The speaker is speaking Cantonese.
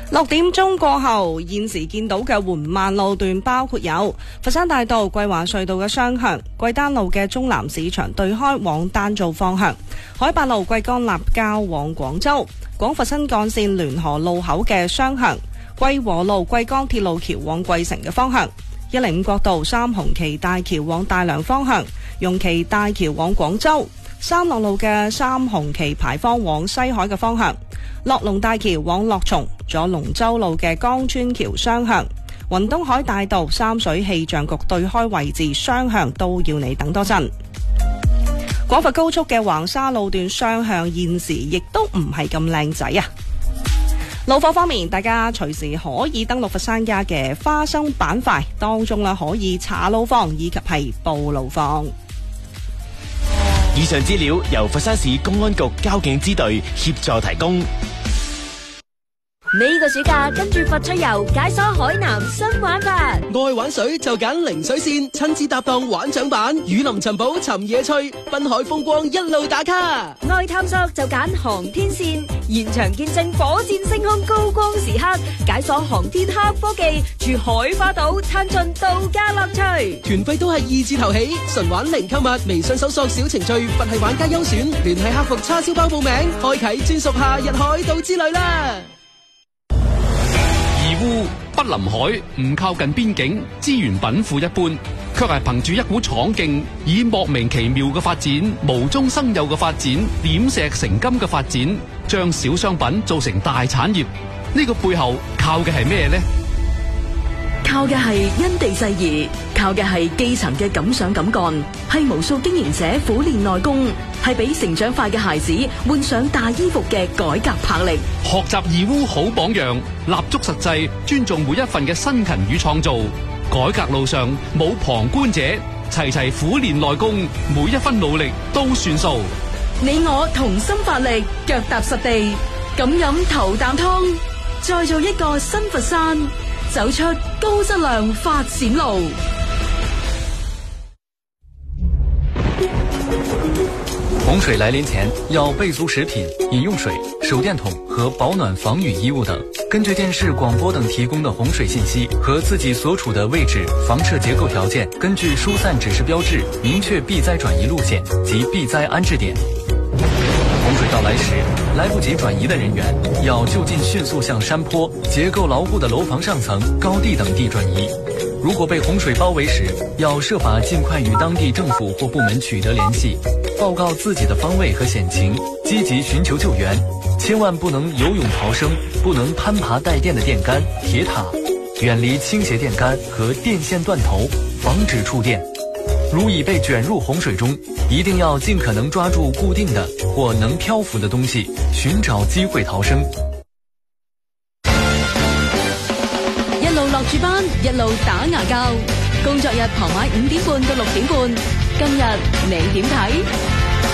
6點鐘過後，現時見到嘅緩慢路段包括有佛山大道桂華隧道嘅雙向、桂丹路嘅中南市場對開往丹灶方向、海八路桂江立交往廣州、廣佛新幹線聯河路口嘅雙向、桂和路桂江鐵路橋往桂城嘅方向、105國道三紅旗大橋往大良方向、容旗大橋往廣州、三樂路嘅三紅旗牌坊往西海嘅方向、樂龍大橋往樂松、左龍洲路嘅江村橋雙向、雲東海大道三水氣象局對開位置雙向都要你等多陣。廣佛高速嘅橫沙路段雙向現時亦都唔係咁靚仔啊！路況方面，大家隨時可以登錄佛山家嘅花生板塊當中啦，可以查路況以及係報路況。 以上資料由佛山市公安局交警支隊協助提供。 呢個暑假跟住佛出遊解鎖海南新玩法， 愛玩水就揀零水線，親子搭檔玩槳板，雨林尋寶尋野趣，濱海風光一路打卡。 愛探索就揀航天線，現場見證火箭升空高光時刻，解鎖航天黑科技，住海花島參盡度假樂趣。 團費都係2字頭起，純玩零購物，微信搜索小程序佛系玩家優選，聯繫客服叉燒包報名，開啟專屬夏日海島之旅啦。 義烏不臨海，唔靠近邊境，資源稟賦一般，卻係憑住一股闖勁，以莫名其妙嘅發展、無中生有嘅發展、點石成金嘅發展，將小商品做成大產業。呢個背後靠嘅係咩呢？ 靠嘅係因地制宜，靠嘅係基層嘅敢想敢幹，係無數經營者苦練內功，係俾成長快嘅孩子換上大衣服嘅改革魄力。 學習義烏好榜樣，立足實際，尊重每一份嘅辛勤與創造。改革路上冇旁觀者，齊齊苦練內功，每一分努力都算數。 你我同心發力，腳踏實地，敢飲頭啖湯，再做一個新佛山，走出高質量發展路。 洪水來臨前要備足食品、飲用水、手電筒和保暖防雨衣物等。根據電視、廣播等提供的洪水信息和自己所處的位置、房舍結構條件，根據疏散指示標誌，明確避災轉移路線及避災安置點。洪水到來時，來不及轉移的人員要就近迅速向山坡、結構牢固的樓房上層、高地等地轉移。如果被洪水包圍時，要設法盡快與當地政府或部門取得聯繫，報告自己的方位和險情，積極尋求救援。千萬不能游泳逃生，不能攀爬帶電的電桿、鐵塔，遠離傾斜電桿和電線斷頭，防止觸電。如已被捲入洪水中，一定要盡可能抓住固定的或能漂浮的東西，尋找機會逃生。 一路落住班，一路打牙膠，工作日傍晚5點半到6點半。今日你點睇？